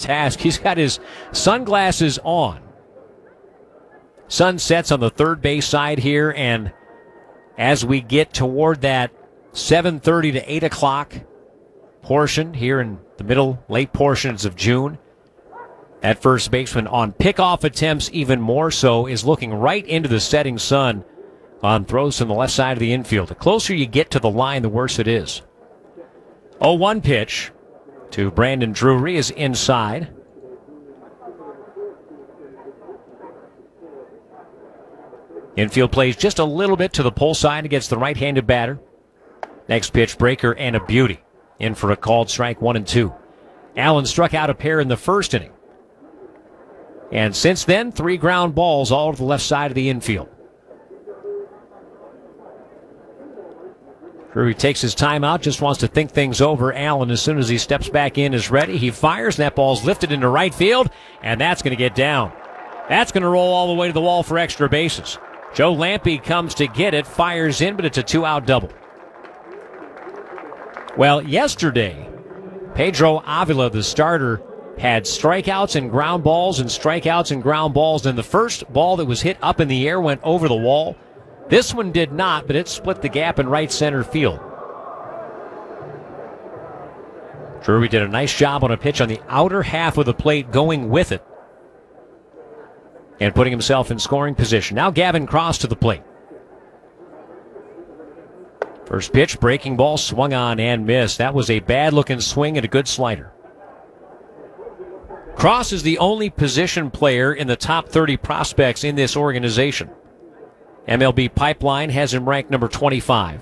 task. He's got his sunglasses on. Sun sets on the third base side here, and as we get toward that 7:30 to 8 o'clock portion here in the middle, late portions of June, that first baseman on pickoff attempts even more so is looking right into the setting sun on throws from the left side of the infield. The closer you get to the line, the worse it is. 0-1 pitch to Brandon Drury is inside. Infield plays just a little bit to the pull side against the right-handed batter. Next pitch, breaker and a beauty. In for a called strike, 1-2. Allen struck out a pair in the first inning. And since then, 3 ground balls all to the left side of the infield. Drury takes his time out, just wants to think things over. Allen, as soon as he steps back in, is ready. He fires, and that ball's lifted into right field, and that's going to get down. That's going to roll all the way to the wall for extra bases. Joe Lampe comes to get it, fires in, but it's a 2-out double. Well, yesterday, Pedro Avila, the starter, had strikeouts and ground balls and strikeouts and ground balls. And the first ball that was hit up in the air went over the wall. This one did not, but it split the gap in right center field. Drury did a nice job on a pitch on the outer half of the plate, going with it and putting himself in scoring position. Now Gavin Cross to the plate. First pitch, breaking ball, swung on and missed. That was a bad-looking swing and a good slider. Cross is the only position player in the top 30 prospects in this organization. MLB Pipeline has him ranked number 25.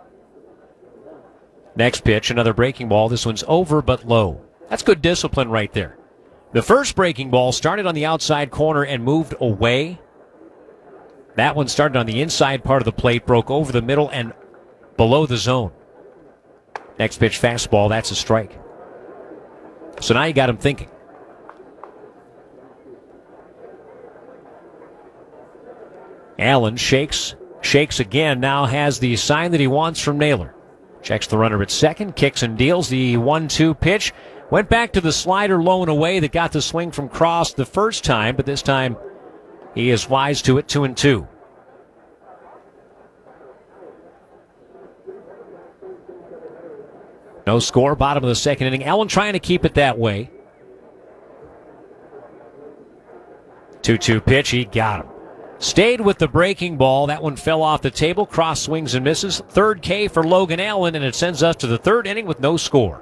Next pitch, another breaking ball. This one's over but low. That's good discipline right there. The first breaking ball started on the outside corner and moved away. That one started on the inside part of the plate, broke over the middle and below the zone. Next pitch, fastball. That's a strike. So now you got him thinking. Allen shakes again, now has the sign that he wants from Naylor. Checks the runner at second, kicks and deals the 1-2 pitch. Went back to the slider low and away that got the swing from Cross the first time, but this time he is wise to it, 2-2. No score, bottom of the second inning. Allen trying to keep it that way. 2-2 pitch, he got him. Stayed with the breaking ball. That one fell off the table. Cross swings and misses. Third K for Logan Allen, and it sends us to the third inning with no score.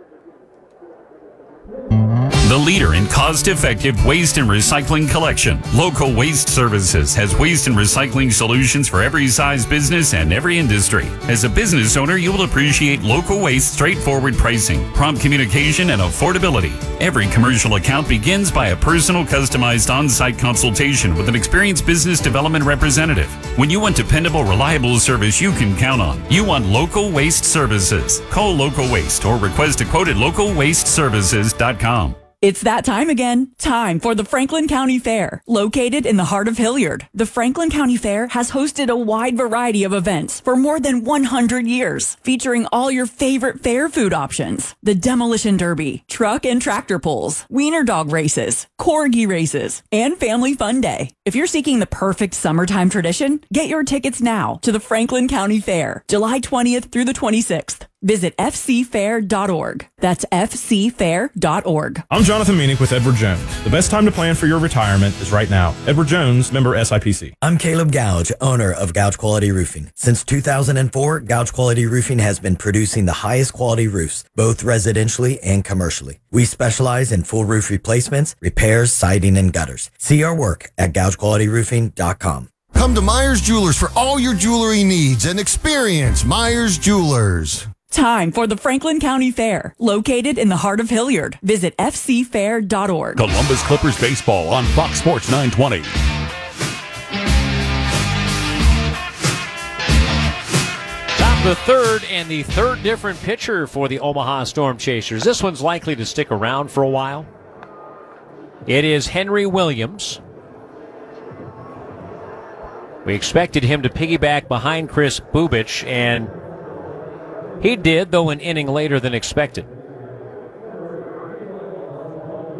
The leader in cost-effective waste and recycling collection, Local Waste Services has waste and recycling solutions for every size business and every industry. As a business owner, you will appreciate Local Waste straightforward pricing, prompt communication, and affordability. Every commercial account begins by a personal, customized on-site consultation with an experienced business development representative. When you want dependable, reliable service you can count on, you want Local Waste Services. Call Local Waste or request a quote at localwasteservices.com. It's that time again. Time for the Franklin County Fair. Located in the heart of Hilliard, the Franklin County Fair has hosted a wide variety of events for more than 100 years, featuring all your favorite fair food options. The Demolition Derby, truck and tractor pulls, wiener dog races, corgi races, and Family Fun Day. If you're seeking the perfect summertime tradition, get your tickets now to the Franklin County Fair, July 20th through the 26th. Visit fcfair.org. That's fcfair.org. I'm Jonathan Meanick with Edward Jones. The best time to plan for your retirement is right now. Edward Jones, member SIPC. I'm Caleb Gouge, owner of Gouge Quality Roofing. Since 2004, Gouge Quality Roofing has been producing the highest quality roofs, both residentially and commercially. We specialize in full roof replacements, repairs, siding, and gutters. See our work at gougequalityroofing.com. Come to Myers Jewelers for all your jewelry needs and experience Myers Jewelers. Time for the Franklin County Fair, located in the heart of Hilliard. Visit fcfair.org. Columbus Clippers baseball on Fox Sports 920. Top of the third, and the third different pitcher for the Omaha Storm Chasers. This one's likely to stick around for a while. It is Henry Williams. We expected him to piggyback behind Chris Bubich, and he did, though an inning later than expected.